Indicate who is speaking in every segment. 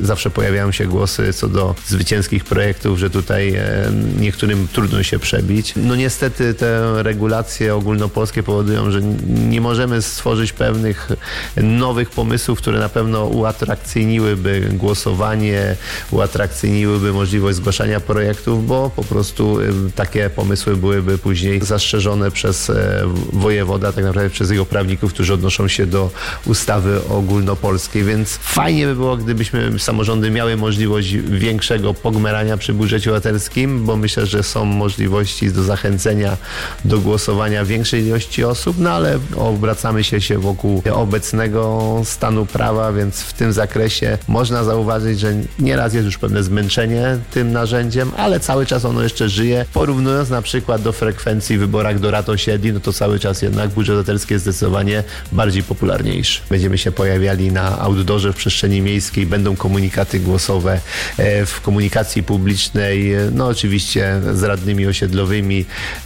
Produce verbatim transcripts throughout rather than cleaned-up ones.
Speaker 1: zawsze pojawiają się głosy co do zwycięskich projektów, że tutaj niektórym trudno się przebić. No niestety te regulacje ogólnopolskie powodują, że nie możemy stworzyć pewnych nowych pomysłów, które na pewno uatrakcyjniłyby głosowanie, uatrakcyjniłyby możliwość zgłaszania projektów, bo po prostu takie pomysły byłyby później zastrzeżone przez wojewoda, tak naprawdę przez jego prawników, którzy odnoszą się do ustawy ogólnopolskiej, więc fajnie by było, gdybyśmy samorządy miały możliwość większego pogmerania przy budżecie obywatelskim, bo myślę, że są możliwości do zachęcenia do głosowania większej ilości osób, no ale obracamy się, się wokół obecnego stanu prawa, więc w tym zakresie można zauważyć, że nieraz jest już pewne zmęczenie tym narzędziem, ale cały czas ono jeszcze żyje. Porównując na przykład do frekwencji w wyborach do rad osiedli, no to cały czas jednak budżet obywatelski jest zdecydowanie bardziej popularniejszy. Będziemy się pojawiali na outdoorze w przestrzeni miejskiej, będą komunikaty głosowe w komunikacji publicznej, no oczywiście z radnymi osiedlowymi,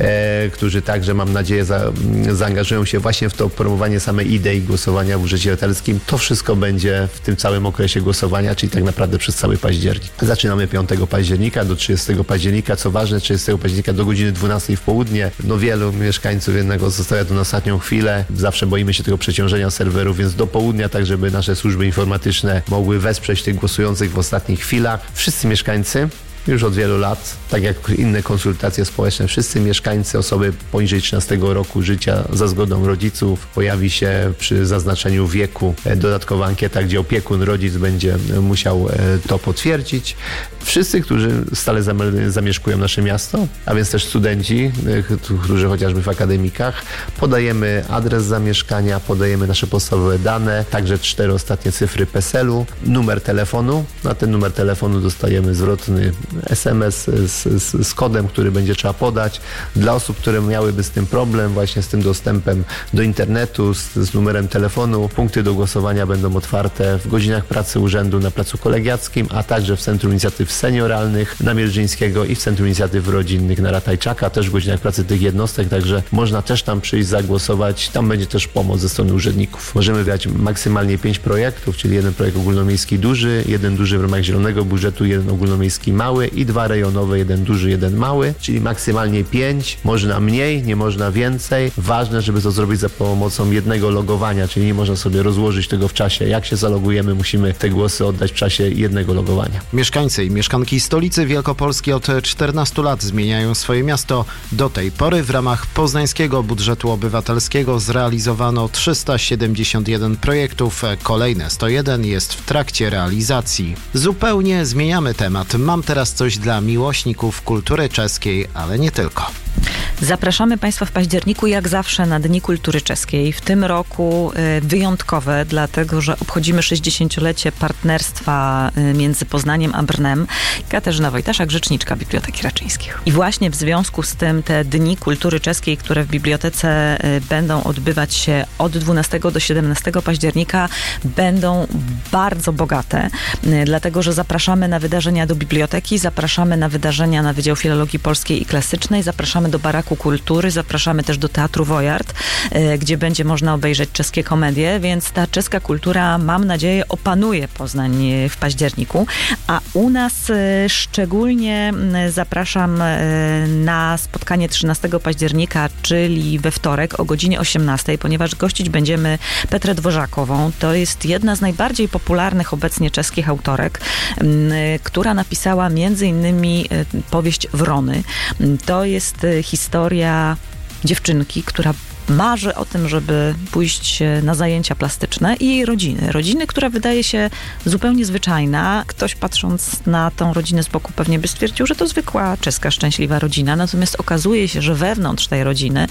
Speaker 1: którzy także, mam nadzieję, za, zaangażują się właśnie w to promowanie samej idei głosowania w budżecie obywatelskim. To wszystko będzie w tym całym okresie głosowania, czyli tak naprawdę przez cały październik. Zaczynamy piątego października do trzydziestego października. Co ważne, trzydziestego października do godziny dwunastej w południe. No wielu mieszkańców jednego zostawia to na ostatnią chwilę. Zawsze boimy się tego przeciążenia serwerów, więc do południa, tak żeby nasze służby informatyczne mogły wesprzeć tych głosujących w ostatnich chwilach. Wszyscy mieszkańcy już od wielu lat, tak jak inne konsultacje społeczne, wszyscy mieszkańcy, osoby poniżej trzynastego roku życia za zgodą rodziców, pojawi się przy zaznaczeniu wieku dodatkowa ankieta, gdzie opiekun, rodzic będzie musiał to potwierdzić. Wszyscy, którzy stale zamieszkują nasze miasto, a więc też studenci, którzy chociażby w akademikach, podajemy adres zamieszkania, podajemy nasze podstawowe dane, także cztery ostatnie cyfry PESEL-u, numer telefonu. Na ten numer telefonu dostajemy zwrotny es em es z, z, z kodem, który będzie trzeba podać. Dla osób, które miałyby z tym problem, właśnie z tym dostępem do internetu, z, z numerem telefonu, punkty do głosowania będą otwarte w godzinach pracy urzędu na Placu Kolegiackim, a także w Centrum Inicjatyw Senioralnych na Mierzyńskiego i w Centrum Inicjatyw Rodzinnych na Ratajczaka, też w godzinach pracy tych jednostek, także można też tam przyjść, zagłosować. Tam będzie też pomoc ze strony urzędników. Możemy wybrać maksymalnie pięć projektów, czyli jeden projekt ogólnomiejski duży, jeden duży w ramach zielonego budżetu, jeden ogólnomiejski mały i dwa rejonowe, jeden duży, jeden mały, czyli maksymalnie pięć. Można mniej, nie można więcej. Ważne, żeby to zrobić za pomocą jednego logowania, czyli nie można sobie rozłożyć tego w czasie. Jak się zalogujemy, musimy te głosy oddać w czasie jednego logowania.
Speaker 2: Mieszkańcy i mieszkanki stolicy Wielkopolski od czternastu lat zmieniają swoje miasto. Do tej pory w ramach poznańskiego budżetu obywatelskiego zrealizowano trzysta siedemdziesiąt jeden projektów. Kolejne sto jeden jest w trakcie realizacji. Zupełnie zmieniamy temat. Mam teraz coś dla miłośników kultury czeskiej, ale nie tylko.
Speaker 3: Zapraszamy Państwa w październiku, jak zawsze, na Dni Kultury Czeskiej. W tym roku wyjątkowe, dlatego że obchodzimy sześćdziesięciolecie partnerstwa między Poznaniem a Brnem. Katarzyna Wojtaszak, rzeczniczka Biblioteki Raczyńskich. I właśnie w związku z tym te Dni Kultury Czeskiej, które w bibliotece będą odbywać się od dwunastego do siedemnastego października, będą bardzo bogate, dlatego że zapraszamy na wydarzenia do biblioteki, zapraszamy na wydarzenia na Wydział Filologii Polskiej i Klasycznej, zapraszamy do Baraku Kultury, zapraszamy też do Teatru Wojart, gdzie będzie można obejrzeć czeskie komedie, więc ta czeska kultura, mam nadzieję, opanuje Poznań w październiku, a u nas szczególnie zapraszam na spotkanie trzynastego października, czyli we wtorek o godzinie osiemnastej, ponieważ gościć będziemy Petrę Dworzakową. To jest jedna z najbardziej popularnych obecnie czeskich autorek, która napisała między innymi powieść Wrony. To jest historia dziewczynki, która marzy o tym, żeby pójść na zajęcia plastyczne, i jej rodziny. Rodziny, która wydaje się zupełnie zwyczajna. Ktoś, patrząc na tą rodzinę z boku, pewnie by stwierdził, że to zwykła czeska, szczęśliwa rodzina. Natomiast okazuje się, że wewnątrz tej rodziny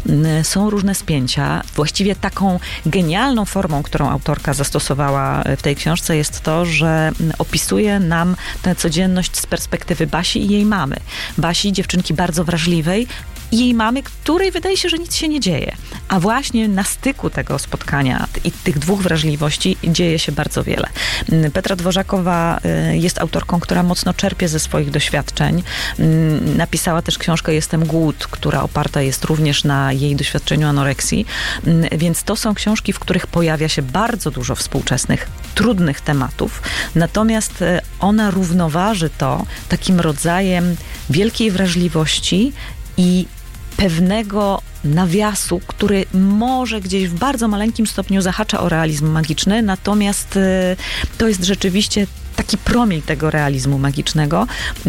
Speaker 3: są różne spięcia. Właściwie taką genialną formą, którą autorka zastosowała w tej książce, jest to, że opisuje nam tę codzienność z perspektywy Basi i jej mamy. Basi, dziewczynki bardzo wrażliwej, i jej mamy, której wydaje się, że nic się nie dzieje. A właśnie na styku tego spotkania i tych dwóch wrażliwości dzieje się bardzo wiele. Petra Dworzakowa jest autorką, która mocno czerpie ze swoich doświadczeń. Napisała też książkę Jestem głód, która oparta jest również na jej doświadczeniu anoreksji. Więc to są książki, w których pojawia się bardzo dużo współczesnych, trudnych tematów. Natomiast ona równoważy to takim rodzajem wielkiej wrażliwości i pewnego nawiasu, który może gdzieś w bardzo maleńkim stopniu zahacza o realizm magiczny, natomiast to jest rzeczywiście taki promień tego realizmu magicznego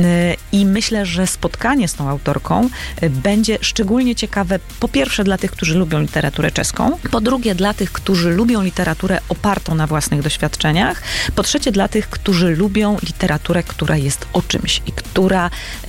Speaker 3: i myślę, że spotkanie z tą autorką będzie szczególnie ciekawe, po pierwsze dla tych, którzy lubią literaturę czeską, po drugie dla tych, którzy lubią literaturę opartą na własnych doświadczeniach, po trzecie dla tych, którzy lubią literaturę, która jest o czymś i która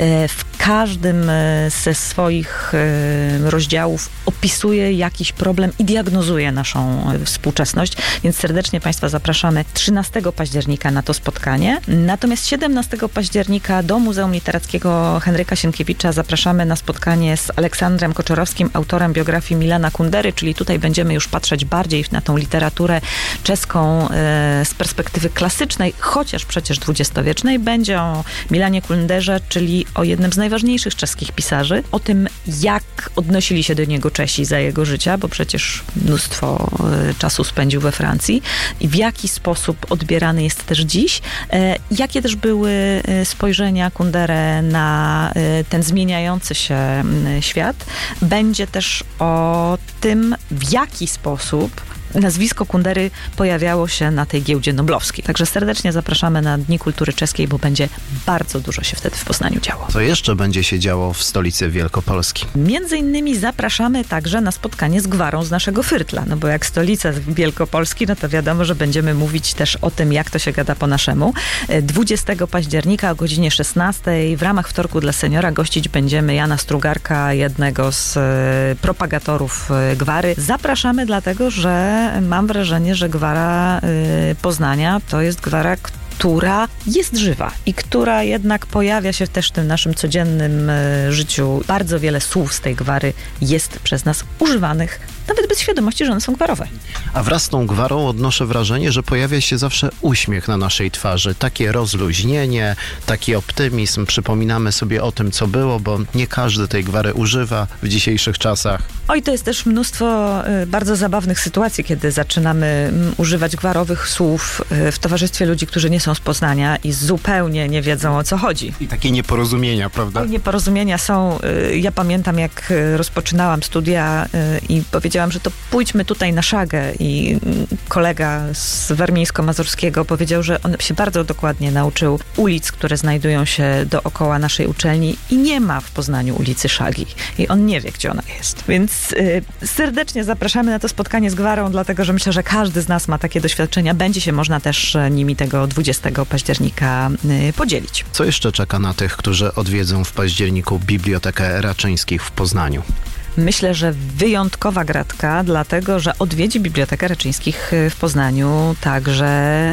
Speaker 3: w każdym ze swoich rozdziałów opisuje jakiś problem i diagnozuje naszą współczesność, więc serdecznie Państwa zapraszamy trzynastego października na to spotkanie. Natomiast siedemnastego października do Muzeum Literackiego Henryka Sienkiewicza zapraszamy na spotkanie z Aleksandrem Koczorowskim, autorem biografii Milana Kundery, czyli tutaj będziemy już patrzeć bardziej na tą literaturę czeską e, z perspektywy klasycznej, chociaż przecież dwudziestowiecznej. Będzie o Milanie Kunderze, czyli o jednym z najważniejszych czeskich pisarzy, o tym, jak odnosili się do niego Czesi za jego życia, bo przecież mnóstwo e, czasu spędził we Francji i w jaki sposób odbierany jest też dziś. Jakie też były spojrzenia Kunderę na ten zmieniający się świat. Będzie też o tym, w jaki sposób nazwisko Kundery pojawiało się na tej giełdzie noblowskiej. Także serdecznie zapraszamy na Dni Kultury Czeskiej, bo będzie bardzo dużo się wtedy w Poznaniu działo.
Speaker 2: Co jeszcze będzie się działo w stolicy Wielkopolski?
Speaker 3: Między innymi zapraszamy także na spotkanie z gwarą z naszego Fyrtla, no bo jak stolica Wielkopolski, no to wiadomo, że będziemy mówić też o tym, jak to się gada po naszemu. dwudziestego października o godzinie szesnastej w ramach Wtorku dla Seniora gościć będziemy Jana Strugarka, jednego z propagatorów gwary. Zapraszamy dlatego, że mam wrażenie, że gwara y, Poznania to jest gwara, która jest żywa i która jednak pojawia się też w tym naszym codziennym y, życiu. Bardzo wiele słów z tej gwary jest przez nas używanych, nawet bez świadomości, że one są gwarowe.
Speaker 2: A wraz z tą gwarą odnoszę wrażenie, że pojawia się zawsze uśmiech na naszej twarzy. Takie rozluźnienie, taki optymizm. Przypominamy sobie o tym, co było, bo nie każdy tej gwary używa w dzisiejszych czasach.
Speaker 3: Oj, to jest też mnóstwo y, bardzo zabawnych sytuacji, kiedy zaczynamy m, używać gwarowych słów y, w towarzystwie ludzi, którzy nie są z Poznania i zupełnie nie wiedzą, o co chodzi.
Speaker 2: I takie nieporozumienia, prawda?
Speaker 3: Oj, nieporozumienia są. Y, ja pamiętam, jak y, rozpoczynałam studia y, i powiedziałam, że to pójdźmy tutaj na szagę i kolega z warmińsko-mazurskiego powiedział, że on się bardzo dokładnie nauczył ulic, które znajdują się dookoła naszej uczelni i nie ma w Poznaniu ulicy Szagi. I on nie wie, gdzie ona jest. Więc y, serdecznie zapraszamy na to spotkanie z gwarą, dlatego, że myślę, że każdy z nas ma takie doświadczenia. Będzie się można też nimi tego dwudziestego października y, podzielić.
Speaker 2: Co jeszcze czeka na tych, którzy odwiedzą w październiku Bibliotekę Raczyńskich w Poznaniu?
Speaker 3: Myślę, że wyjątkowa gratka, dlatego, że odwiedzi Bibliotekę Raczyńskich w Poznaniu także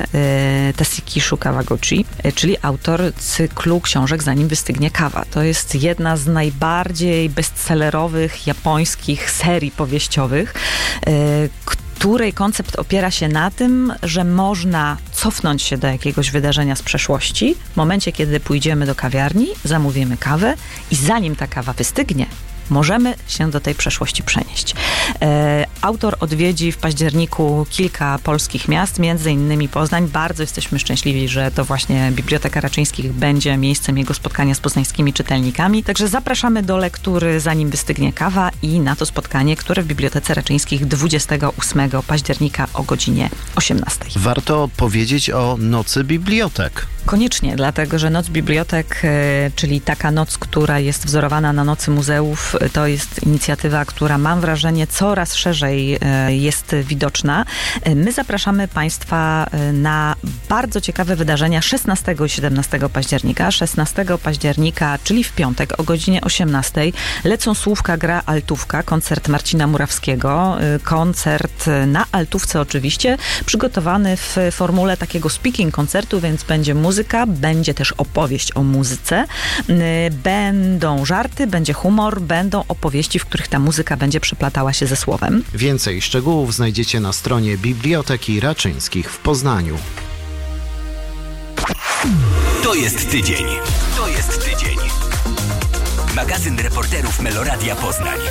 Speaker 3: e, Tasuki Kawaguchi, e, czyli autor cyklu książek Zanim wystygnie kawa. To jest jedna z najbardziej bestsellerowych japońskich serii powieściowych, e, której koncept opiera się na tym, że można cofnąć się do jakiegoś wydarzenia z przeszłości w momencie, kiedy pójdziemy do kawiarni, zamówimy kawę i zanim ta kawa wystygnie, możemy się do tej przeszłości przenieść. E, autor odwiedzi w październiku kilka polskich miast, między innymi Poznań. Bardzo jesteśmy szczęśliwi, że to właśnie Biblioteka Raczyńskich będzie miejscem jego spotkania z poznańskimi czytelnikami. Także zapraszamy do lektury Zanim wystygnie kawa i na to spotkanie, które w Bibliotece Raczyńskich dwudziestego ósmego października o godzinie osiemnastej.
Speaker 2: Warto powiedzieć o Nocy Bibliotek.
Speaker 3: Koniecznie, dlatego że Noc Bibliotek, czyli taka noc, która jest wzorowana na Nocy Muzeów, to jest inicjatywa, która mam wrażenie coraz szerzej szerzej jest widoczna. My zapraszamy Państwa na bardzo ciekawe wydarzenia szesnastego i siedemnastego października. szesnastego października, czyli w piątek o godzinie osiemnastej lecą Słówka, gra altówka, koncert Marcina Murawskiego. Koncert na altówce oczywiście, przygotowany w formule takiego speaking koncertu, więc będzie muzyka, będzie też opowieść o muzyce, będą żarty, będzie humor, będą opowieści, w których ta muzyka będzie przeplatała się ze słowem.
Speaker 2: Więcej szczegółów znajdziecie na stronie Biblioteki Raczyńskich w Poznaniu.
Speaker 4: To jest tydzień. To jest tydzień. Magazyn reporterów Meloradia Poznań.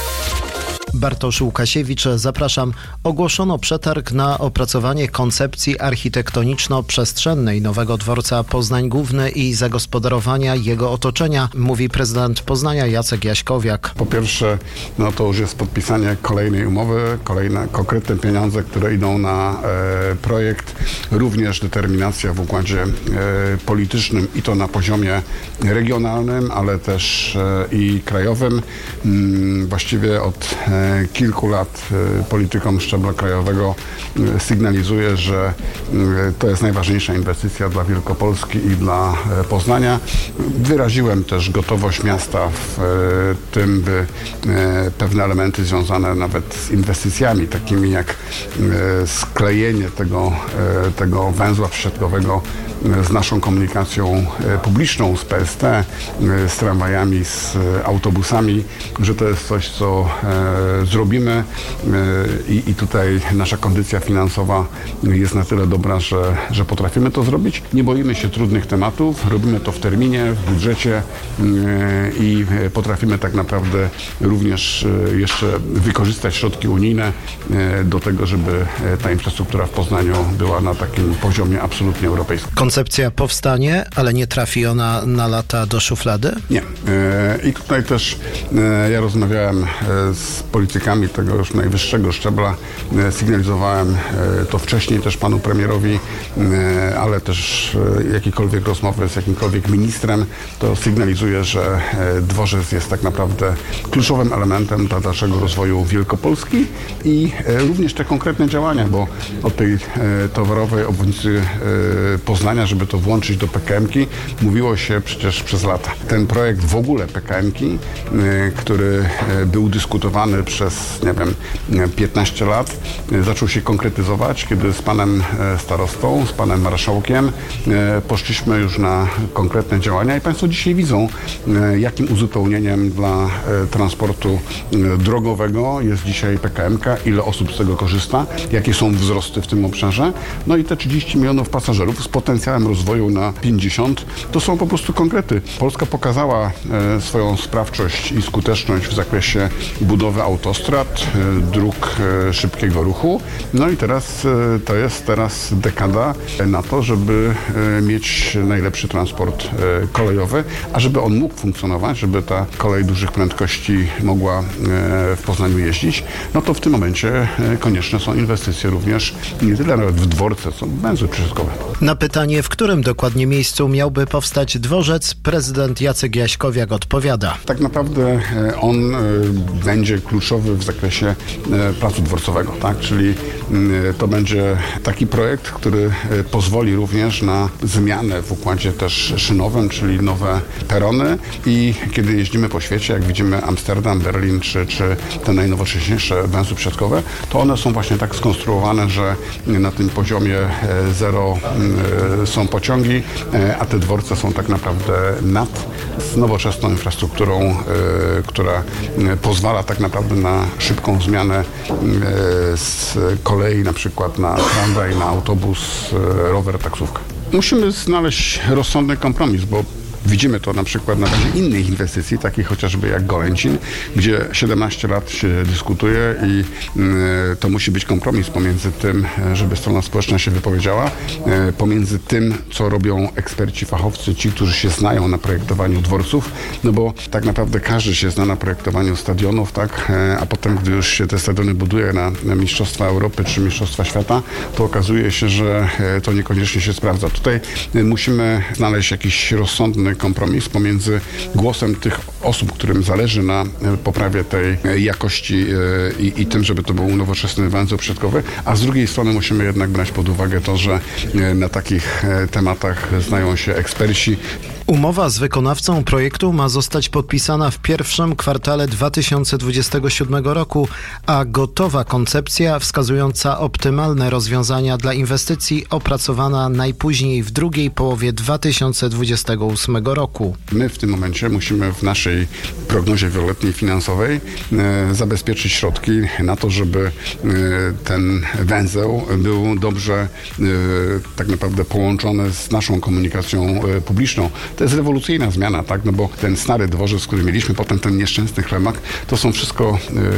Speaker 2: Bartosz Łukasiewicz, zapraszam. Ogłoszono przetarg na opracowanie koncepcji architektoniczno-przestrzennej nowego dworca Poznań Główny i zagospodarowania jego otoczenia, mówi prezydent Poznania Jacek Jaśkowiak.
Speaker 5: Po pierwsze, no to już jest podpisanie kolejnej umowy, kolejne konkretne pieniądze, które idą na e, projekt, również determinacja w układzie e, politycznym i to na poziomie regionalnym, ale też e, i krajowym. Mm, właściwie od e, kilku lat politykom szczebla krajowego sygnalizuje, że to jest najważniejsza inwestycja dla Wielkopolski i dla Poznania. Wyraziłem też gotowość miasta w tym, by pewne elementy związane nawet z inwestycjami, takimi jak sklejenie tego, tego węzła przesiadkowego z naszą komunikacją publiczną, z P S T, z tramwajami, z autobusami, że to jest coś, co zrobimy i, i tutaj nasza kondycja finansowa jest na tyle dobra, że, że potrafimy to zrobić. Nie boimy się trudnych tematów, robimy to w terminie, w budżecie i potrafimy tak naprawdę również jeszcze wykorzystać środki unijne do tego, żeby ta infrastruktura w Poznaniu była na takim poziomie absolutnie europejskim.
Speaker 2: Koncepcja powstanie, ale nie trafi ona na lata do szuflady?
Speaker 5: Nie. I tutaj też ja rozmawiałem z politykami tego już najwyższego szczebla. Sygnalizowałem to wcześniej też panu premierowi, ale też jakiekolwiek rozmowy z jakimkolwiek ministrem, to sygnalizuje, że dworzec jest tak naprawdę kluczowym elementem dla dalszego rozwoju Wielkopolski i również te konkretne działania, bo od tej towarowej obwodnicy Poznania, żeby to włączyć do P K M-ki, mówiło się przecież przez lata. Ten projekt w ogóle P K M-ki, który był dyskutowany przez, nie wiem, piętnaście lat, zaczął się konkretyzować, kiedy z panem starostą, z panem marszałkiem poszliśmy już na konkretne działania i państwo dzisiaj widzą, jakim uzupełnieniem dla transportu drogowego jest dzisiaj P K M-ka, ile osób z tego korzysta, jakie są wzrosty w tym obszarze. No i te trzydzieści milionów pasażerów z potencjałem rozwoju na pięćdziesiąt, to są po prostu konkrety. Polska pokazała swoją sprawczość i skuteczność w zakresie budowy autostrad, dróg szybkiego ruchu. No i teraz to jest teraz dekada na to, żeby mieć najlepszy transport kolejowy, a żeby on mógł funkcjonować, żeby ta kolej dużych prędkości mogła w Poznaniu jeździć, no to w tym momencie konieczne są inwestycje również nie tyle nawet w dworce, co węzły przesiadkowe.
Speaker 2: Na pytanie, w którym dokładnie miejscu miałby powstać dworzec, prezydent Jacek Jaśkowiak odpowiada.
Speaker 5: Tak naprawdę on będzie kluczowy w zakresie placu dworcowego, tak? Czyli to będzie taki projekt, który pozwoli również na zmianę w układzie też szynowym, czyli nowe perony i kiedy jeździmy po świecie, jak widzimy Amsterdam, Berlin czy, czy te najnowocześniejsze węzły przesiadkowe, to one są właśnie tak skonstruowane, że na tym poziomie zero są pociągi, a te dworce są tak naprawdę nad z nowoczesną infrastrukturą, która pozwala tak naprawdę na szybką zmianę z kolei na przykład na tramwaj, na autobus, rower, taksówkę. Musimy znaleźć rozsądny kompromis, bo widzimy to na przykład na razie innych inwestycji, takich chociażby jak Golęcin, gdzie siedemnaście lat się dyskutuje i y, to musi być kompromis pomiędzy tym, żeby strona społeczna się wypowiedziała, y, pomiędzy tym, co robią eksperci, fachowcy, ci, którzy się znają na projektowaniu dworców, no bo tak naprawdę każdy się zna na projektowaniu stadionów, tak, y, a potem, gdy już się te stadiony buduje na, na Mistrzostwa Europy czy Mistrzostwa Świata, to okazuje się, że y, to niekoniecznie się sprawdza. Tutaj y, musimy znaleźć jakiś rozsądny pewny kompromis pomiędzy głosem tych osób, którym zależy na poprawie tej jakości i, i tym, żeby to był nowoczesny węzeł przesiadkowy, a z drugiej strony musimy jednak brać pod uwagę to, że na takich tematach znają się eksperci.
Speaker 2: Umowa z wykonawcą projektu ma zostać podpisana w pierwszym kwartale dwa tysiące dwudziestego siódmego roku, a gotowa koncepcja wskazująca optymalne rozwiązania dla inwestycji opracowana najpóźniej w drugiej połowie dwa tysiące dwudziestego ósmego roku.
Speaker 5: My w tym momencie musimy w naszej prognozie wieloletniej finansowej e, zabezpieczyć środki na to, żeby e, ten węzeł był dobrze e, tak naprawdę połączony z naszą komunikacją e, publiczną. To jest rewolucyjna zmiana, tak? No bo ten stary dworzec, który mieliśmy, potem ten nieszczęsny chlebak, to są wszystko,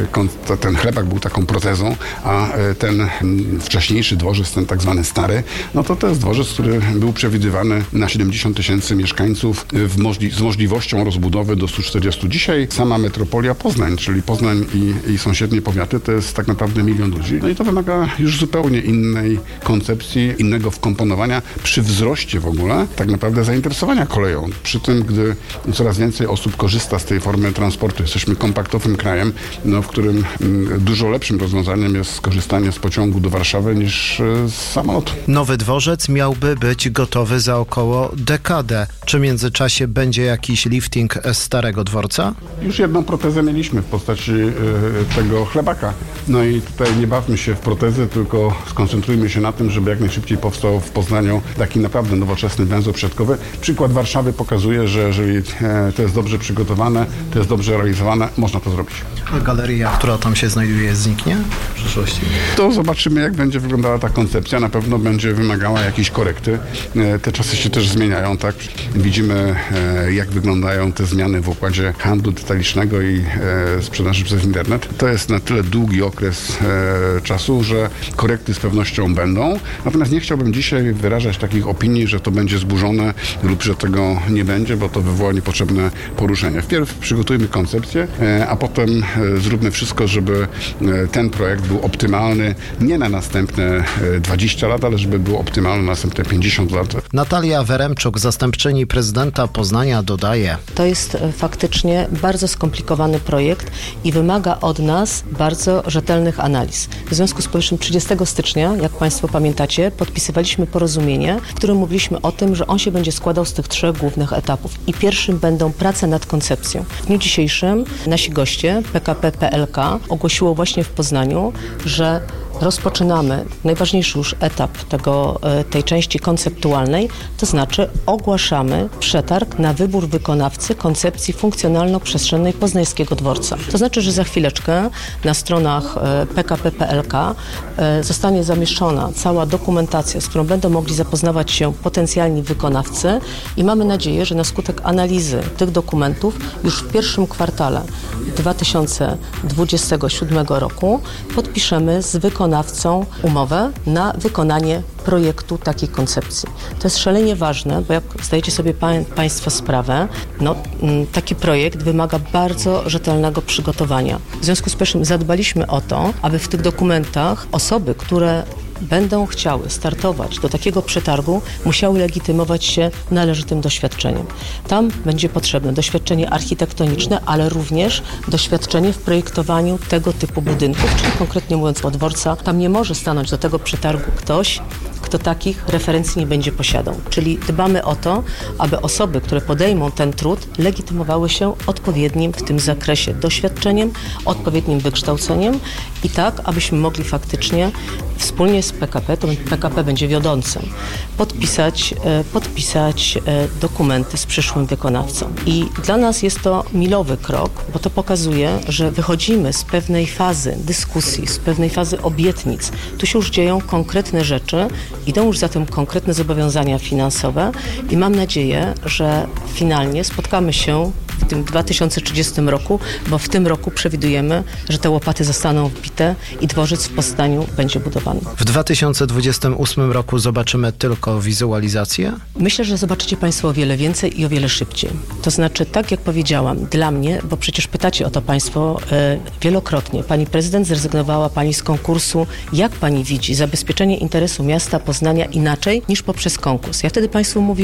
Speaker 5: ten chlebak był taką protezą, a ten wcześniejszy dworzec, ten tak zwany stary, no to to jest dworzec, który był przewidywany na siedemdziesiąt tysięcy mieszkańców w możli- z możliwością rozbudowy do stu czterdziestu. Dzisiaj sama metropolia Poznań, czyli Poznań i, i sąsiednie powiaty, to jest tak naprawdę milion ludzi. No i to wymaga już zupełnie innej koncepcji, innego wkomponowania przy wzroście w ogóle tak naprawdę zainteresowania koleją. Przy tym, gdy coraz więcej osób korzysta z tej formy transportu, jesteśmy kompaktowym krajem, no, w którym dużo lepszym rozwiązaniem jest skorzystanie z pociągu do Warszawy niż z samolotu.
Speaker 2: Nowy dworzec miałby być gotowy za około dekadę. Czy w międzyczasie będzie jakiś lifting starego dworca?
Speaker 5: Już jedną protezę mieliśmy w postaci y, tego chlebaka. No i tutaj nie bawmy się w protezy, tylko skoncentrujmy się na tym, żeby jak najszybciej powstał w Poznaniu taki naprawdę nowoczesny węzeł przesiadkowy. Przykład Warszawy pokazuje, że jeżeli to jest dobrze przygotowane, to jest dobrze realizowane, można to zrobić.
Speaker 2: A galeria, która tam się znajduje, zniknie w przyszłości?
Speaker 5: To zobaczymy, jak będzie wyglądała ta koncepcja. Na pewno będzie wymagała jakiejś korekty. Te czasy się też zmieniają, tak? Widzimy, jak wyglądają te zmiany w układzie handlu detalicznego i sprzedaży przez internet. To jest na tyle długi okres czasu, że korekty z pewnością będą. Natomiast nie chciałbym dzisiaj wyrażać takich opinii, że to będzie zburzone lub że tego nie będzie, bo to wywoła niepotrzebne poruszenie. Wpierw przygotujmy koncepcję, a potem zróbmy wszystko, żeby ten projekt był optymalny nie na następne dwadzieścia lat, ale żeby był optymalny na następne pięćdziesiąt lat.
Speaker 2: Natalia Weremczuk, zastępczyni prezydenta Poznania, dodaje:
Speaker 6: To jest faktycznie bardzo skomplikowany projekt i wymaga od nas bardzo rzetelnych analiz. W związku z powyższym trzydziestego stycznia, jak Państwo pamiętacie, podpisywaliśmy porozumienie, w którym mówiliśmy o tym, że on się będzie składał z tych trzech głównych etapów. I pierwszym będą prace nad koncepcją. W dniu dzisiejszym nasi goście, P K P P L K, ogłosiło właśnie w Poznaniu, że rozpoczynamy najważniejszy już etap tego, tej części konceptualnej, to znaczy ogłaszamy przetarg na wybór wykonawcy koncepcji funkcjonalno-przestrzennej poznańskiego dworca. To znaczy, że za chwileczkę na stronach P K P P L K zostanie zamieszczona cała dokumentacja, z którą będą mogli zapoznawać się potencjalni wykonawcy i mamy nadzieję, że na skutek analizy tych dokumentów już w pierwszym kwartale dwa tysiące dwudziestego siódmego roku podpiszemy z wykonawcą umowę na wykonanie projektu takiej koncepcji. To jest szalenie ważne, bo jak zdajecie sobie pa- Państwo sprawę, no, m, taki projekt wymaga bardzo rzetelnego przygotowania. W związku z czym zadbaliśmy o to, aby w tych dokumentach osoby, które będą chciały startować do takiego przetargu, musiały legitymować się należytym doświadczeniem. Tam będzie potrzebne doświadczenie architektoniczne, ale również doświadczenie w projektowaniu tego typu budynków, czyli konkretnie mówiąc o dworca. Tam nie może stanąć do tego przetargu ktoś, kto takich referencji nie będzie posiadał. Czyli dbamy o to, aby osoby, które podejmą ten trud, legitymowały się odpowiednim w tym zakresie doświadczeniem, odpowiednim wykształceniem i tak, abyśmy mogli faktycznie wspólnie z P K P, to P K P będzie wiodącym, podpisać, podpisać dokumenty z przyszłym wykonawcą. I dla nas jest to milowy krok, bo to pokazuje, że wychodzimy z pewnej fazy dyskusji, z pewnej fazy obietnic. Tu się już dzieją konkretne rzeczy, idą już zatem konkretne zobowiązania finansowe i mam nadzieję, że finalnie spotkamy się w tym dwa tysiące trzydziestym roku, bo w tym roku przewidujemy, że te łopaty zostaną wbite i dworzec w Poznaniu będzie budowany.
Speaker 2: W dwa tysiące dwudziestym ósmym roku zobaczymy tylko wizualizację?
Speaker 6: Myślę, że zobaczycie Państwo o wiele więcej i o wiele szybciej. To znaczy, tak jak powiedziałam, dla mnie, bo przecież pytacie o to Państwo e, wielokrotnie, Pani Prezydent zrezygnowała Pani z konkursu. Jak Pani widzi zabezpieczenie interesu miasta Poznania inaczej niż poprzez konkurs? Ja wtedy Państwu mówiłam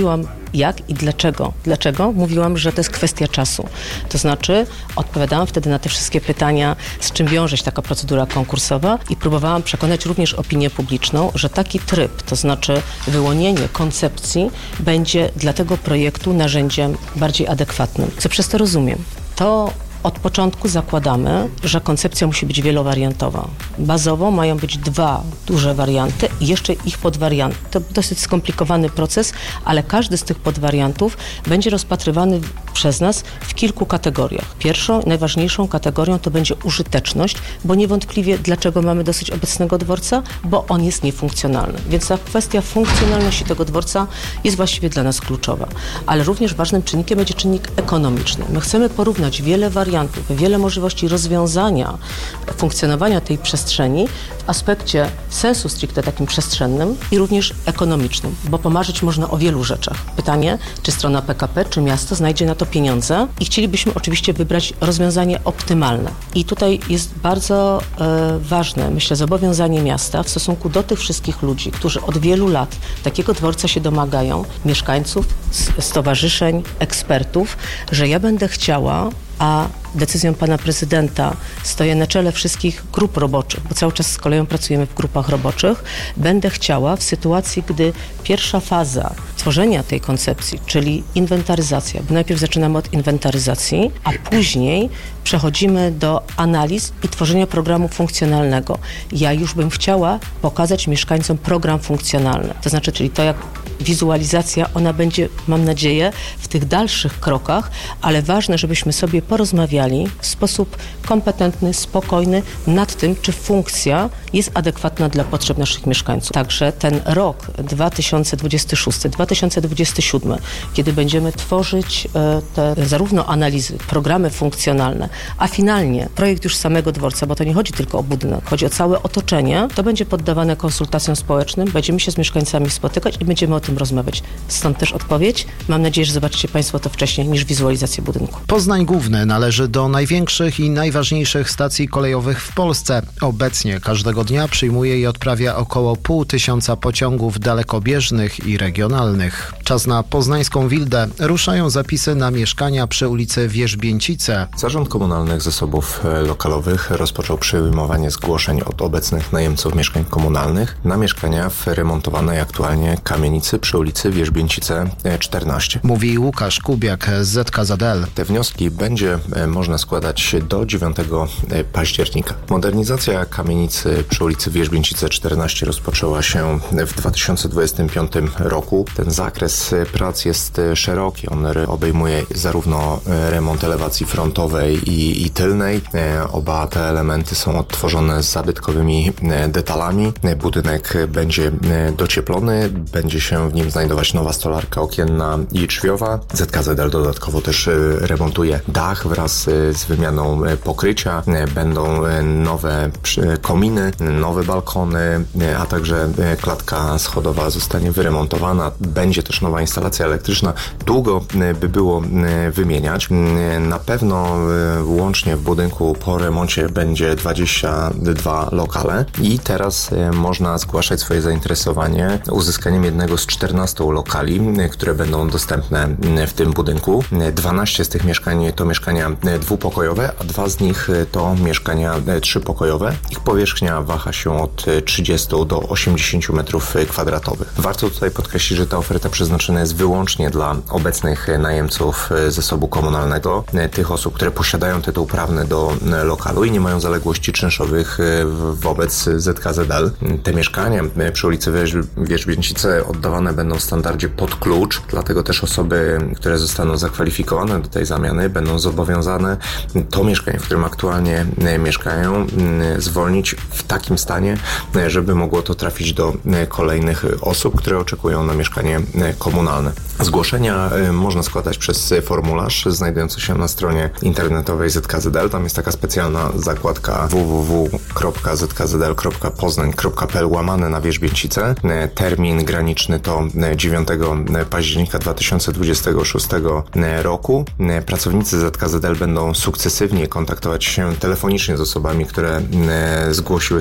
Speaker 6: jak i dlaczego. Dlaczego? Mówiłam, że to jest kwestia czasu. To znaczy odpowiadałam wtedy na te wszystkie pytania, z czym wiąże się taka procedura konkursowa i próbowałam przekonać również opinię publiczną, że taki tryb, to znaczy wyłonienie koncepcji będzie dla tego projektu narzędziem bardziej adekwatnym. Co przez to rozumiem? To od początku zakładamy, że koncepcja musi być wielowariantowa. Bazowo mają być dwa duże warianty i jeszcze ich podwarianty. To dosyć skomplikowany proces, ale każdy z tych podwariantów będzie rozpatrywany przez nas w kilku kategoriach. Pierwszą, najważniejszą kategorią to będzie użyteczność, bo niewątpliwie dlaczego mamy dosyć obecnego dworca? Bo on jest niefunkcjonalny. Więc ta kwestia funkcjonalności tego dworca jest właściwie dla nas kluczowa. Ale również ważnym czynnikiem będzie czynnik ekonomiczny. My chcemy porównać wiele wariantów, wiele możliwości rozwiązania funkcjonowania tej przestrzeni w aspekcie sensu stricte takim przestrzennym i również ekonomicznym, bo pomarzyć można o wielu rzeczach. Pytanie, czy strona P K P, czy miasto znajdzie na to pieniądze i chcielibyśmy oczywiście wybrać rozwiązanie optymalne. I tutaj jest bardzo e, ważne, myślę, zobowiązanie miasta w stosunku do tych wszystkich ludzi, którzy od wielu lat takiego dworca się domagają, mieszkańców, stowarzyszeń, ekspertów, że ja będę chciała, a decyzją pana prezydenta stoję na czele wszystkich grup roboczych, bo cały czas z koleją pracujemy w grupach roboczych, będę chciała w sytuacji, gdy pierwsza faza tworzenia tej koncepcji, czyli inwentaryzacja, bo najpierw zaczynamy od inwentaryzacji, a później przechodzimy do analiz i tworzenia programu funkcjonalnego. Ja już bym chciała pokazać mieszkańcom program funkcjonalny, to znaczy, czyli to jak wizualizacja, ona będzie, mam nadzieję, w tych dalszych krokach, ale ważne, żebyśmy sobie porozmawiali w sposób kompetentny, spokojny nad tym, czy funkcja jest adekwatna dla potrzeb naszych mieszkańców. Także ten rok dwa tysiące dwudziesty szósty dwa tysiące dwudziesty siódmy, kiedy będziemy tworzyć te zarówno analizy, programy funkcjonalne, a finalnie projekt już samego dworca, bo to nie chodzi tylko o budynek, chodzi o całe otoczenie, to będzie poddawane konsultacjom społecznym, będziemy się z mieszkańcami spotykać i będziemy o tym rozmawiać. Stąd też odpowiedź. Mam nadzieję, że zobaczycie państwo to wcześniej niż wizualizację budynku.
Speaker 2: Poznań Główny należy do największych i najważniejszych stacji kolejowych w Polsce. Obecnie każdego dnia przyjmuje i odprawia około pół tysiąca pociągów dalekobieżnych i regionalnych. Czas na poznańską Wildę. Ruszają zapisy na mieszkania przy ulicy Wierzbięcice.
Speaker 7: Zarząd Komunalnych Zasobów Lokalowych rozpoczął przyjmowanie zgłoszeń od obecnych najemców mieszkań komunalnych na mieszkania w remontowanej aktualnie kamienicy przy ulicy Wierzbięcice czternaście.
Speaker 2: Mówi Łukasz Kubiak z Z K Z L.
Speaker 7: Te wnioski będzie można składać do dziewiątego października. Modernizacja kamienicy przy ulicy Wierzbięcice czternaście rozpoczęła się w dwa tysiące dwudziestym piątym roku. Ten zakres prac jest szeroki. On obejmuje zarówno remont elewacji frontowej i, i tylnej. Oba te elementy są odtworzone z zabytkowymi detalami. Budynek będzie docieplony, będzie się w nim znajdować nowa stolarka okienna i drzwiowa. Z K Z L dodatkowo też remontuje dach wraz z wymianą pokrycia. Będą nowe kominy, nowe balkony, a także klatka schodowa zostanie wyremontowana. Będzie też nowa instalacja elektryczna. Długo by było wymieniać. Na pewno łącznie w budynku po remoncie będzie dwadzieścia dwa lokale i teraz można zgłaszać swoje zainteresowanie uzyskaniem jednego z czternastu lokali, które będą dostępne w tym budynku. dwanaście z tych mieszkań to mieszkania dwupokojowe, a dwa z nich to mieszkania trzypokojowe. Ich powierzchnia waha się od trzydziestu do osiemdziesięciu metrów kwadratowych. Warto tutaj podkreślić, że ta oferta przeznaczona jest wyłącznie dla obecnych najemców zasobu komunalnego, tych osób, które posiadają tytuł prawny do lokalu i nie mają zaległości czynszowych wobec Z K Z L. Te mieszkania przy ulicy Wierzbięcice oddawane będą w standardzie pod klucz, dlatego też osoby, które zostaną zakwalifikowane do tej zamiany, będą zobowiązane to mieszkanie, w którym aktualnie mieszkają, zwolnić w takim stanie, żeby mogło to trafić do kolejnych osób, które oczekują na mieszkanie komunalne. Zgłoszenia można składać przez formularz znajdujący się na stronie internetowej Z K Z L. Tam jest taka specjalna zakładka w w w kropka z k z l kropka poznań kropka p l łamane na Wierzbięcice. Termin graniczny to dziewiątego października dwa tysiące dwudziestego szóstego roku. Pracownicy Z K Z L będą sukcesywnie kontaktować się telefonicznie z osobami, które zgłosiły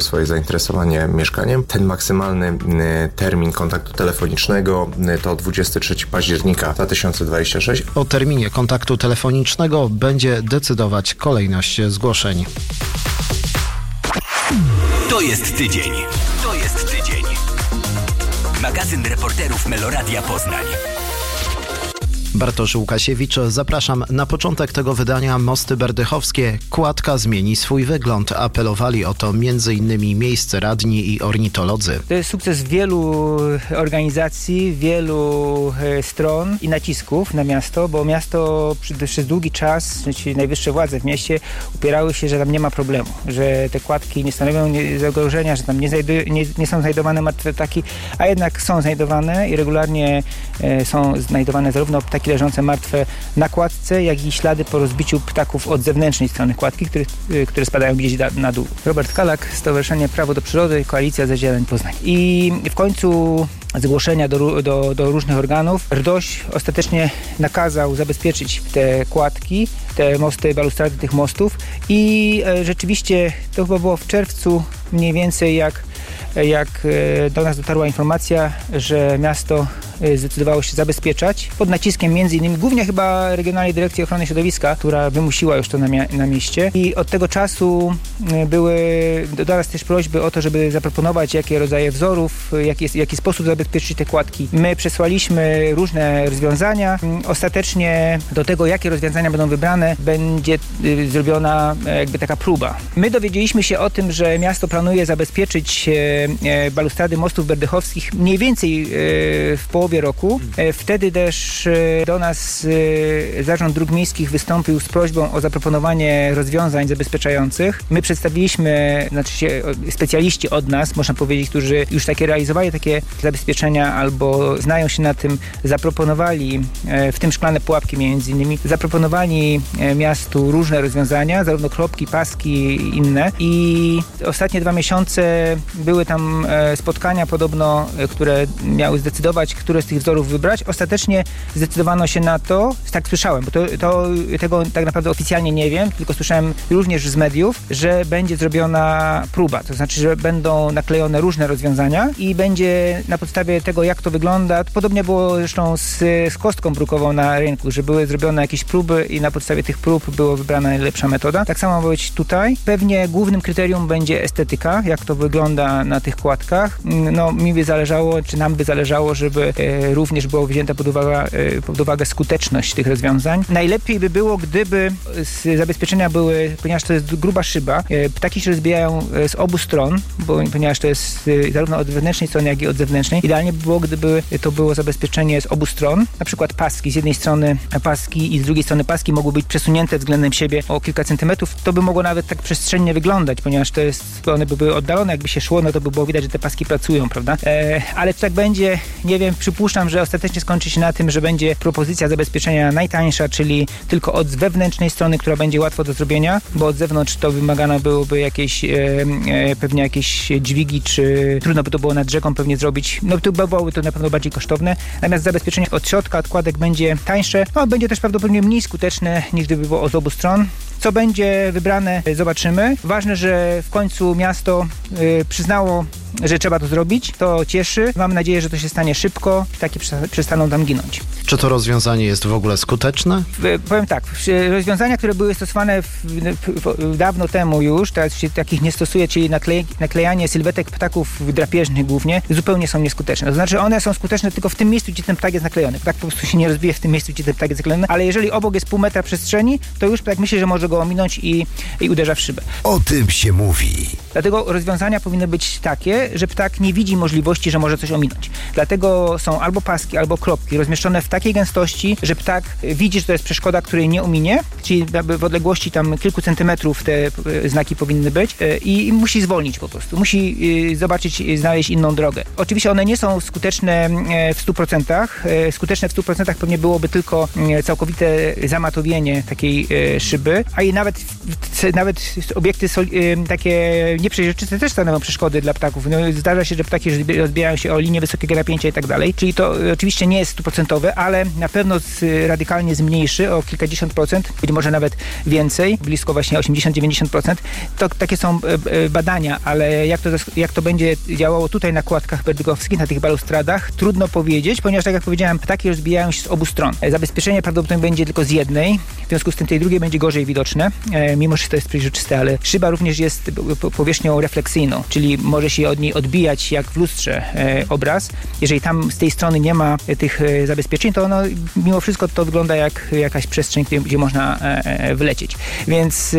Speaker 7: swoje zainteresowanie mieszkaniem. Ten maksymalny termin kontaktu telefonicznego to dwudziestego trzeciego października dwa tysiące dwudziestego szóstego.
Speaker 2: O terminie kontaktu telefonicznego będzie decydować kolejność zgłoszeń.
Speaker 4: To jest tydzień. To jest tydzień. Magazyn reporterów Meloradia Poznań.
Speaker 2: Bartosz Łukasiewicz, zapraszam. Na początek tego wydania Mosty Berdychowskie. Kładka zmieni swój wygląd. Apelowali o to między innymi miejsce radni i ornitolodzy.
Speaker 8: To jest sukces wielu organizacji, wielu stron i nacisków na miasto, bo miasto przez długi czas, czyli najwyższe władze w mieście upierały się, że tam nie ma problemu, że te kładki nie stanowią zagrożenia, że tam nie, znajdu- nie, nie są znajdowane martwe ptaki, a jednak są znajdowane i regularnie są znajdowane zarówno ptaki leżące martwe na kładce, jak i ślady po rozbiciu ptaków od zewnętrznej strony kładki, które, które spadają gdzieś da, na dół. Robert Kalak, Stowarzyszenie Prawo do Przyrody, Koalicja za Zieleń Poznań. I w końcu zgłoszenia do, do, do różnych organów RDOŚ ostatecznie nakazał zabezpieczyć te kładki, te mosty, balustrady tych mostów i e, rzeczywiście to chyba było w czerwcu mniej więcej jak jak do nas dotarła informacja, że miasto zdecydowało się zabezpieczać pod naciskiem między innymi głównie chyba Regionalnej Dyrekcji Ochrony Środowiska, która wymusiła już to na, mia- na mieście i od tego czasu były do nas też prośby o to, żeby zaproponować jakie rodzaje wzorów, jaki, jaki sposób zabezpieczyć te kładki. My przesłaliśmy różne rozwiązania. Ostatecznie do tego, jakie rozwiązania będą wybrane, będzie zrobiona jakby taka próba. My dowiedzieliśmy się o tym, że miasto planuje zabezpieczyć balustrady mostów berdychowskich mniej więcej w połowie roku. Wtedy też do nas Zarząd Dróg Miejskich wystąpił z prośbą o zaproponowanie rozwiązań zabezpieczających. My przedstawiliśmy, znaczy się specjaliści od nas, można powiedzieć, którzy już takie realizowali takie zabezpieczenia albo znają się na tym, zaproponowali, w tym szklane pułapki między innymi, zaproponowali miastu różne rozwiązania, zarówno kropki, paski i inne. I ostatnie dwa miesiące były tam spotkania podobno, które miały zdecydować, które z tych wzorów wybrać. Ostatecznie zdecydowano się na to, tak słyszałem, bo to, to, tego tak naprawdę oficjalnie nie wiem, tylko słyszałem również z mediów, że będzie zrobiona próba, to znaczy, że będą naklejone różne rozwiązania i będzie na podstawie tego, jak to wygląda, podobnie było zresztą z, z kostką brukową na rynku, że były zrobione jakieś próby i na podstawie tych prób była wybrana najlepsza metoda. Tak samo ma być tutaj. Pewnie głównym kryterium będzie estetyka, jak to wygląda na tych kładkach. No, mi by zależało, czy nam by zależało, żeby e, również było wzięta pod uwagę, e, pod uwagę skuteczność tych rozwiązań. Najlepiej by było, gdyby z zabezpieczenia były, ponieważ to jest gruba szyba, e, ptaki się rozbijają z obu stron, bo, ponieważ to jest e, zarówno od wewnętrznej strony, jak i od zewnętrznej. Idealnie by było, gdyby to było zabezpieczenie z obu stron. Na przykład paski, z jednej strony paski i z drugiej strony paski mogły być przesunięte względem siebie o kilka centymetrów. To by mogło nawet tak przestrzennie wyglądać, ponieważ to jest, one by były oddalone, jakby się szło, no to by było widać, że te paski pracują, prawda? E, ale czy tak będzie, nie wiem, przypuszczam, że ostatecznie skończy się na tym, że będzie propozycja zabezpieczenia najtańsza, czyli tylko od wewnętrznej strony, która będzie łatwo do zrobienia, bo od zewnątrz to wymagane byłoby jakieś, e, e, pewnie jakieś dźwigi, czy trudno by to było nad rzeką pewnie zrobić. No to byłoby to na pewno bardziej kosztowne. Natomiast zabezpieczenie od środka, od kładek będzie tańsze, no będzie też prawdopodobnie mniej skuteczne, niż gdyby było z obu stron. Co będzie wybrane, zobaczymy. Ważne, że w końcu miasto y, przyznało, że trzeba to zrobić. To cieszy. Mam nadzieję, że to się stanie szybko. Ptaki przestaną tam ginąć.
Speaker 2: Czy to rozwiązanie jest w ogóle skuteczne?
Speaker 8: W, powiem tak, rozwiązania, które były stosowane w, w, dawno temu już, teraz się takich nie stosuje, czyli naklej, naklejanie sylwetek ptaków drapieżnych głównie, zupełnie są nieskuteczne. To znaczy one są skuteczne tylko w tym miejscu, gdzie ten ptak jest naklejony. Ptak po prostu się nie rozbije w tym miejscu, gdzie ten ptak jest naklejony, ale jeżeli obok jest pół metra przestrzeni, to już ptak myśli, że może go ominąć i, i uderza w szybę.
Speaker 4: O tym się mówi.
Speaker 8: Dlatego rozwiązania powinny być takie, że ptak nie widzi możliwości, że może coś ominąć. Dlatego są albo paski, albo kropki rozmieszczone w takiej gęstości, że ptak widzi, że to jest przeszkoda, której nie ominie, czyli w odległości tam kilku centymetrów te znaki powinny być i musi zwolnić po prostu. Musi zobaczyć, znaleźć inną drogę. Oczywiście one nie są skuteczne w stu procentach. Skuteczne w stu procentach pewnie byłoby tylko całkowite zamatowienie takiej szyby, a i nawet, nawet obiekty sol, takie nieprzejrzyste też stanowią przeszkody dla ptaków. No, zdarza się, że ptaki rozbijają się o linię wysokiego napięcia i tak dalej. czyli to oczywiście nie jest stuprocentowe, ale na pewno z, radykalnie zmniejszy o kilkadziesiąt procent, być może nawet więcej, blisko właśnie osiemdziesiąt do dziewięćdziesięciu procent. To takie są badania, ale jak to, jak to będzie działało tutaj na kładkach berdygowskich, na tych balustradach, trudno powiedzieć, ponieważ tak jak powiedziałem, ptaki rozbijają się z obu stron. Zabezpieczenie prawdopodobnie będzie tylko z jednej, w związku z tym tej drugiej będzie gorzej widoczne, mimo że to jest przeźroczyste, ale szyba również jest powierzchnią refleksyjną, czyli może się od niej odbijać jak w lustrze obraz. Jeżeli tam z tej strony nie ma tych zabezpieczeń, to ono, mimo wszystko to wygląda jak jakaś przestrzeń, gdzie można wlecieć. Więc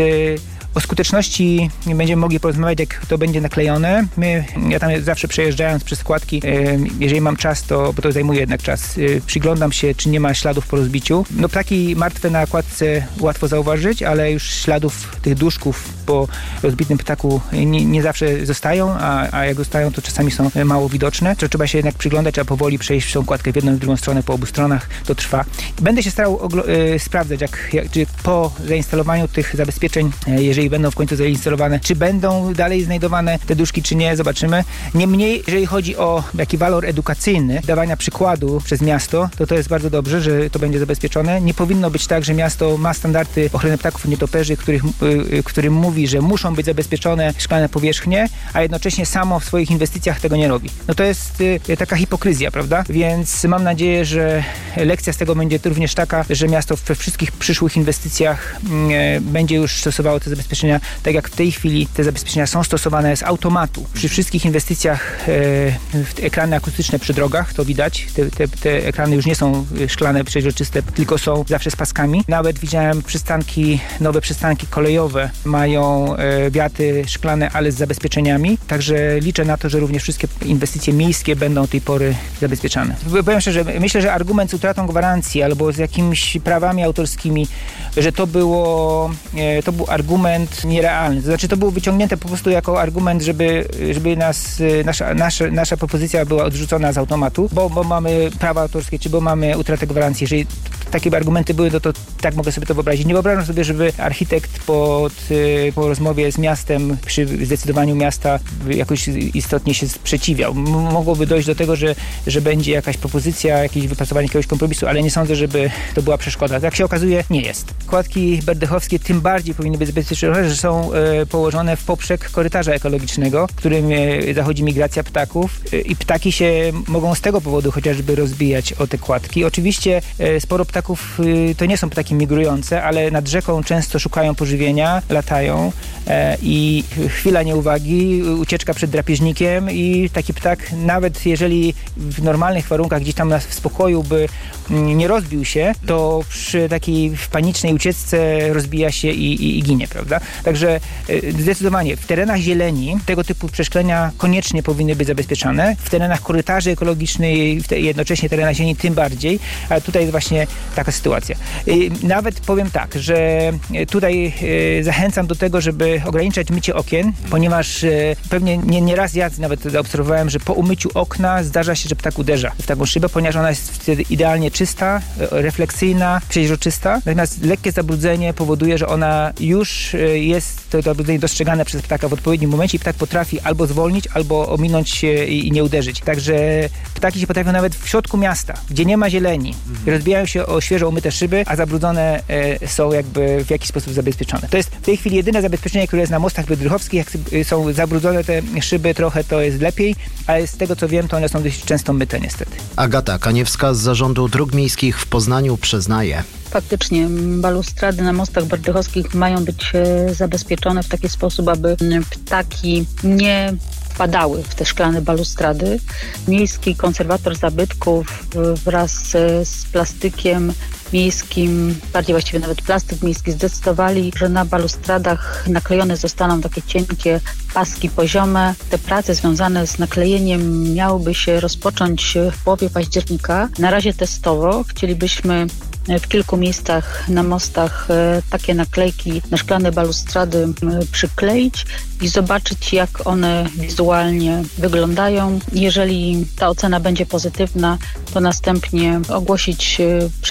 Speaker 8: o skuteczności będziemy mogli porozmawiać, jak to będzie naklejone. My, ja tam zawsze przejeżdżając przez składki, jeżeli mam czas, to, bo to zajmuje jednak czas, przyglądam się, czy nie ma śladów po rozbiciu. No ptaki martwe na kładce łatwo zauważyć, ale już śladów tych duszków po rozbitym ptaku nie, nie zawsze zostają, a, a jak zostają, to czasami są mało widoczne. To trzeba się jednak przyglądać, a powoli przejść tą kładkę w jedną i w drugą stronę po obu stronach. To trwa. Będę się starał oglo- sprawdzać, jak, jak, czy po zainstalowaniu tych zabezpieczeń, jeżeli będą w końcu zainstalowane, czy będą dalej znajdowane te duszki, czy nie, zobaczymy. Niemniej, jeżeli chodzi o taki walor edukacyjny, dawania przykładu przez miasto, to to jest bardzo dobrze, że to będzie zabezpieczone. Nie powinno być tak, że miasto ma standardy ochrony ptaków i nietoperzy, których, y, którym mówi, że muszą być zabezpieczone szklane powierzchnie, a jednocześnie samo w swoich inwestycjach tego nie robi. No to jest y, taka hipokryzja, prawda? Więc mam nadzieję, że lekcja z tego będzie również taka, że miasto we wszystkich przyszłych inwestycjach y, będzie już stosowało te zabezpieczenia, tak jak w tej chwili te zabezpieczenia są stosowane z automatu. Przy wszystkich inwestycjach e, w ekrany akustyczne przy drogach, to widać, te, te, te ekrany już nie są szklane, przeźroczyste, tylko są zawsze z paskami. Nawet widziałem przystanki, nowe przystanki kolejowe mają e, wiaty szklane, ale z zabezpieczeniami, także liczę na to, że również wszystkie inwestycje miejskie będą od tej pory zabezpieczane. Powiem szczerze, myślę, że argument z utratą gwarancji albo z jakimiś prawami autorskimi, że to było, e, to był argument nierealny. To znaczy to było wyciągnięte po prostu jako argument, żeby, żeby nas, nasza, nasza, nasza propozycja była odrzucona z automatu, bo, bo mamy prawa autorskie, czy bo mamy utratę gwarancji. Jeżeli takie argumenty były, to, to tak mogę sobie to wyobrazić. Nie wyobrażam sobie, żeby architekt pod, po rozmowie z miastem, przy zdecydowaniu miasta jakoś istotnie się sprzeciwiał. Mogłoby dojść do tego, że, że będzie jakaś propozycja, jakieś wypracowanie jakiegoś kompromisu, ale nie sądzę, żeby to była przeszkoda. Jak się okazuje, nie jest. Kładki berdechowskie tym bardziej powinny być zabezpieczone, że są e, położone w poprzek korytarza ekologicznego, w którym e, zachodzi migracja ptaków e, i ptaki się mogą z tego powodu chociażby rozbijać o te kładki. Oczywiście e, sporo ptaków e, to nie są ptaki migrujące, ale nad rzeką często szukają pożywienia, latają e, i chwila nieuwagi, ucieczka przed drapieżnikiem i taki ptak, nawet jeżeli w normalnych warunkach gdzieś tam w spokoju by nie rozbił się, to przy takiej w panicznej ucieczce rozbija się i, i, i ginie, prawda? Także zdecydowanie w terenach zieleni tego typu przeszklenia koniecznie powinny być zabezpieczane. W terenach korytarzy ekologicznej, w jednocześnie terenach zieleni tym bardziej, ale tutaj jest właśnie taka sytuacja. Nawet powiem tak, że tutaj zachęcam do tego, żeby ograniczać mycie okien, ponieważ pewnie nie, nie raz ja nawet zaobserwowałem, że po umyciu okna zdarza się, że ptak uderza w taką szybę, ponieważ ona jest wtedy idealnie czysta, refleksyjna, przeźroczysta. Natomiast lekkie zabrudzenie powoduje, że ona już jest to zabrudzenie dostrzegane przez ptaka w odpowiednim momencie i ptak potrafi albo zwolnić, albo ominąć się i nie uderzyć. Także ptaki się potrafią nawet w środku miasta, gdzie nie ma zieleni, mhm. rozbijają się o świeżo umyte szyby, a zabrudzone e, są jakby w jakiś sposób zabezpieczone. To jest w tej chwili jedyne zabezpieczenie, które jest na mostach bydrychowskich. Jak są zabrudzone te szyby trochę, to jest lepiej, ale z tego co wiem, to one są dość często myte niestety.
Speaker 2: Agata Kaniewska z Zarządu Dróg Miejskich w Poznaniu przyznaje.
Speaker 9: Faktycznie balustrady na mostach berdechowskich mają być zabezpieczone w taki sposób, aby ptaki nie wpadały w te szklane balustrady. Miejski konserwator zabytków wraz z plastykiem miejskim, bardziej właściwie nawet plastyk miejski, zdecydowali, że na balustradach naklejone zostaną takie cienkie paski poziome. Te prace związane z naklejeniem miałyby się rozpocząć w połowie października. Na razie testowo chcielibyśmy w kilku miejscach na mostach takie naklejki na szklane balustrady przykleić i zobaczyć, jak one wizualnie wyglądają. Jeżeli ta ocena będzie pozytywna, to następnie ogłosić przetarg, postawić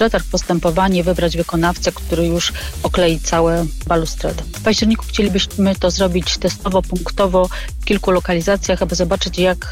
Speaker 9: postępowanie, wybrać wykonawcę, który już oklei całe balustrady. W październiku chcielibyśmy to zrobić testowo, punktowo w kilku lokalizacjach, aby zobaczyć, jak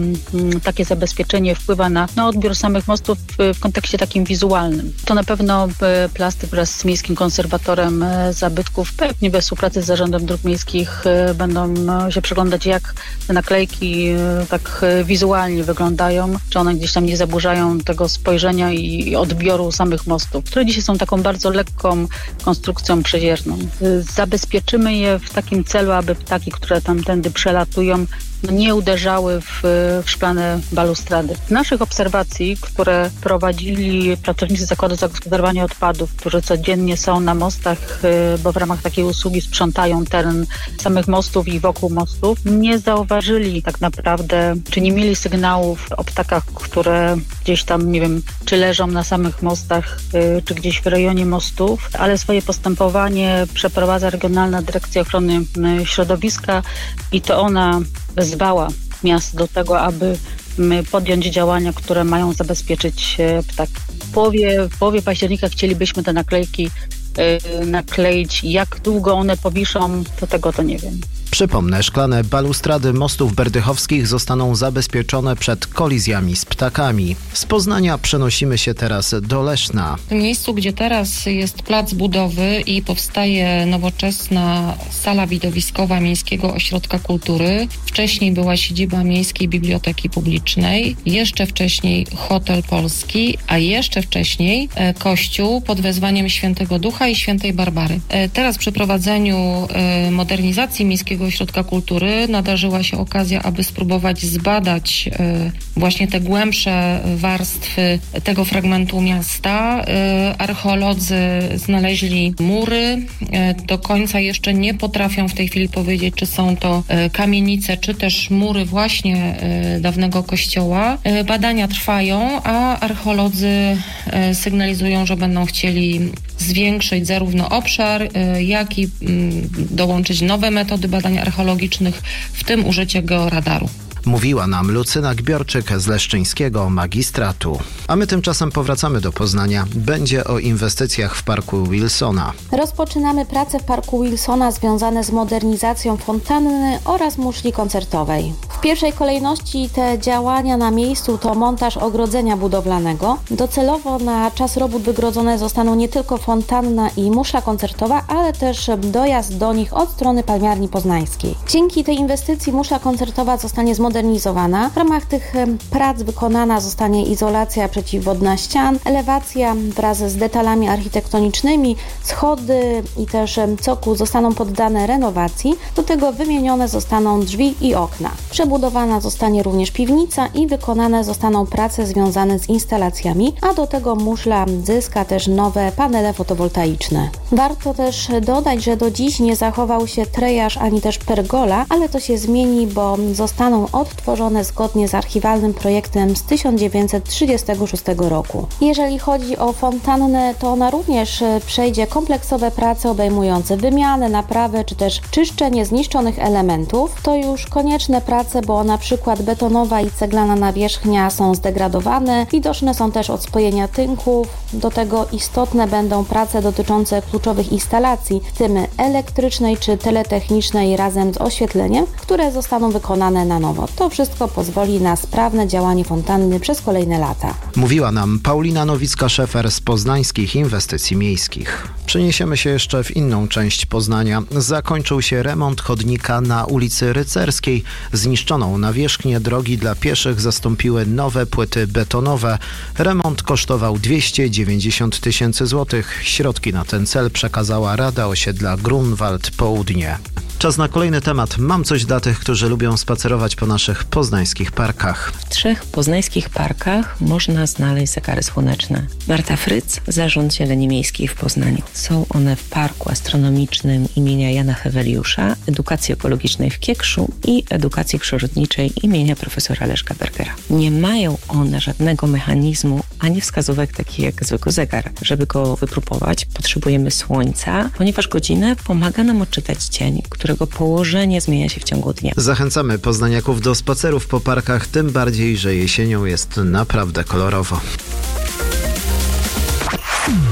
Speaker 9: y, takie zabezpieczenie wpływa na, na odbiór samych mostów w, w kontekście takim wizualnym. To na pewno y, Plastyk wraz z Miejskim Konserwatorem y, Zabytków, pewnie we współpracy z Zarządem Dróg Miejskich y, będą y, się przyglądać, jak te naklejki y, tak y, wizualnie wyglądają, czy one gdzieś tam nie zaburzają tego spojrzenia i, i odbioru samych mostów, które dzisiaj są taką bardzo lekką konstrukcją przezierną. Y, zabezpieczymy je w takim celu, aby ptaki, które tamtędy przelatują, no nie uderzały w, w szklane balustrady. Z naszych obserwacji, które prowadzili pracownicy Zakładu Zagospodarowania Odpadów, którzy codziennie są na mostach, bo w ramach takiej usługi sprzątają teren samych mostów i wokół mostów, nie zauważyli tak naprawdę, czy nie mieli sygnałów o ptakach, które gdzieś tam, nie wiem, czy leżą na samych mostach, czy gdzieś w rejonie mostów, ale swoje postępowanie przeprowadza Regionalna Dyrekcja Ochrony Środowiska i to ona wezwała miasto do tego, aby podjąć działania, które mają zabezpieczyć ptaki. W połowie, w połowie października chcielibyśmy te naklejki yy, nakleić. Jak długo one powiszą, to tego to nie wiem.
Speaker 2: Przypomnę, szklane balustrady mostów berdychowskich zostaną zabezpieczone przed kolizjami z ptakami. Z Poznania przenosimy się teraz do Leszna.
Speaker 10: W miejscu, gdzie teraz jest plac budowy i powstaje nowoczesna sala widowiskowa Miejskiego Ośrodka Kultury, wcześniej była siedziba Miejskiej Biblioteki Publicznej, jeszcze wcześniej Hotel Polski, a jeszcze wcześniej e, kościół pod wezwaniem Świętego Ducha i Świętej Barbary. E, teraz przy prowadzeniu e, modernizacji Miejskiego Ośrodka Kultury nadarzyła się okazja, aby spróbować zbadać y, właśnie te głębsze warstwy tego fragmentu miasta. Y, archeolodzy znaleźli mury. Y, do końca jeszcze nie potrafią w tej chwili powiedzieć, czy są to y, kamienice, czy też mury właśnie y, dawnego kościoła. Y, badania trwają, a archeolodzy y, sygnalizują, że będą chcieli zwiększyć zarówno obszar, y, jak i y, dołączyć nowe metody badań archeologicznych, w tym użycie georadaru.
Speaker 2: Mówiła nam Lucyna Gbiorczyk z Leszczyńskiego Magistratu. A my tymczasem powracamy do Poznania. Będzie o inwestycjach w Parku Wilsona.
Speaker 11: Rozpoczynamy prace w Parku Wilsona związane z modernizacją fontanny oraz muszli koncertowej. W pierwszej kolejności te działania na miejscu to montaż ogrodzenia budowlanego. Docelowo na czas robót wygrodzone zostaną nie tylko fontanna i muszla koncertowa, ale też dojazd do nich od strony Palmiarni Poznańskiej. Dzięki tej inwestycji muszla koncertowa zostanie zmodernizowana. W ramach tych prac wykonana zostanie izolacja przeciwwodna ścian, elewacja wraz z detalami architektonicznymi, schody i też cokół zostaną poddane renowacji. Do tego wymienione zostaną drzwi i okna. Przebudowana zostanie również piwnica i wykonane zostaną prace związane z instalacjami, a do tego muszla zyska też nowe panele fotowoltaiczne. Warto też dodać, że do dziś nie zachował się trejaż ani też pergola, ale to się zmieni, bo zostaną odtworzone zgodnie z archiwalnym projektem z tysiąc dziewięćset trzydziestego szóstego roku. Jeżeli chodzi o fontannę, to ona również przejdzie kompleksowe prace obejmujące wymianę, naprawę czy też czyszczenie zniszczonych elementów. To już konieczne prace, bo na przykład betonowa i ceglana nawierzchnia są zdegradowane, widoczne są też odspojenia tynków. Do tego istotne będą prace dotyczące kluczowych instalacji, w tym elektrycznej czy teletechnicznej razem z oświetleniem, które zostaną wykonane na nowo. To wszystko pozwoli na sprawne działanie fontanny przez kolejne lata.
Speaker 2: Mówiła nam Paulina Nowicka-Szefer z Poznańskich Inwestycji Miejskich. Przeniesiemy się jeszcze w inną część Poznania. Zakończył się remont chodnika na ulicy Rycerskiej. Zniszczoną nawierzchnię drogi dla pieszych zastąpiły nowe płyty betonowe. Remont kosztował dwieście dziewięćdziesiąt tysięcy złotych. Środki na ten cel przekazała Rada Osiedla Grunwald Południe. Czas na kolejny temat. Mam coś dla tych, którzy lubią spacerować po naszych poznańskich parkach.
Speaker 12: W trzech poznańskich parkach można znaleźć zegary słoneczne. Marta Fryc, Zarząd Zieleni Miejskiej w Poznaniu. Są one w Parku Astronomicznym imienia Jana Heweliusza, Edukacji Ekologicznej w Kiekszu i Edukacji Przyrodniczej imienia profesora Leszka Bergera. Nie mają one żadnego mechanizmu ani wskazówek takich jak zwykły zegar. Żeby go wypróbować, potrzebujemy słońca, ponieważ godzinę pomaga nam odczytać cień, którego położenie zmienia się w ciągu dnia.
Speaker 2: Zachęcamy poznaniaków do spacerów po parkach, tym bardziej, że jesienią jest naprawdę kolorowo.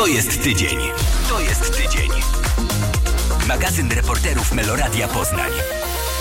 Speaker 4: jest tydzień. To jest tydzień. Magazyn reporterów Meloradia Poznań.